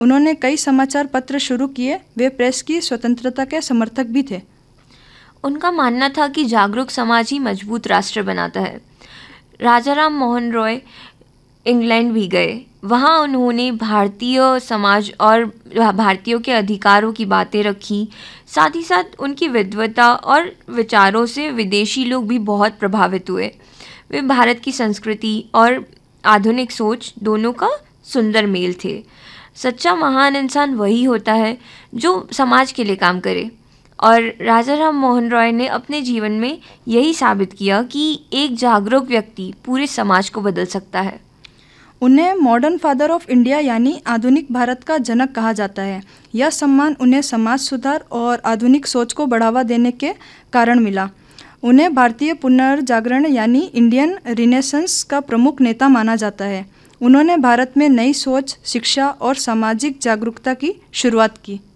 उन्होंने कई समाचार पत्र शुरू किए। वे प्रेस की स्वतंत्रता के समर्थक भी थे। उनका मानना था कि जागरूक समाज ही मजबूत राष्ट्र बनाता है। राजा राम मोहन रॉय इंग्लैंड भी गए। वहाँ उन्होंने भारतीय समाज और भारतीयों के अधिकारों की बातें रखी। साथ ही साथ उनकी विद्वता और विचारों से विदेशी लोग भी बहुत प्रभावित हुए। वे भारत की संस्कृति और आधुनिक सोच दोनों का सुंदर मेल थे। सच्चा महान इंसान वही होता है जो समाज के लिए काम करे, और राजा राम मोहन रॉय ने अपने जीवन में यही साबित किया कि एक जागरूक व्यक्ति पूरे समाज को बदल सकता है। उन्हें मॉडर्न फादर ऑफ इंडिया यानी आधुनिक भारत का जनक कहा जाता है। यह सम्मान उन्हें समाज सुधार और आधुनिक सोच को बढ़ावा देने के कारण मिला। उन्हें भारतीय पुनर्जागरण यानी इंडियन रिनेसेंस का प्रमुख नेता माना जाता है। उन्होंने भारत में नई सोच, शिक्षा और सामाजिक जागरूकता की शुरुआत की।